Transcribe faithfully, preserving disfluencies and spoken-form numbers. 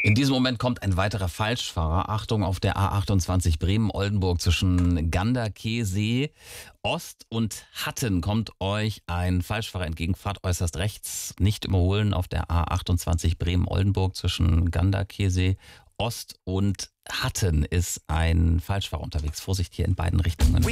In diesem Moment kommt ein weiterer Falschfahrer. Achtung, auf der A achtundzwanzig Bremen-Oldenburg zwischen Ganderkesee Ost und Hatten kommt euch ein Falschfahrer entgegen. Fahrt äußerst rechts, nicht überholen auf der A achtundzwanzig Bremen-Oldenburg zwischen Ganderkesee Ost und Hatten ist ein Falschfahrer unterwegs. Vorsicht hier in beiden Richtungen.